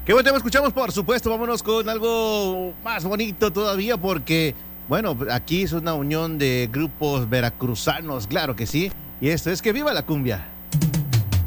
Qué buen tema escuchamos, por supuesto. Vámonos con algo más bonito todavía porque, bueno, aquí es una unión de grupos veracruzanos, claro que sí. Y esto es que viva la cumbia.